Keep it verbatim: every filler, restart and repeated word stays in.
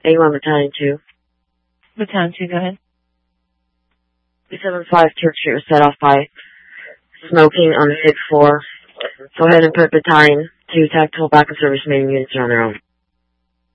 A one Battalion two. Battalion two, go ahead. B seven five Turk Street was set off by smoking on the sixth floor. Go ahead and put Battalion two tactical backup service remaining units are on their own.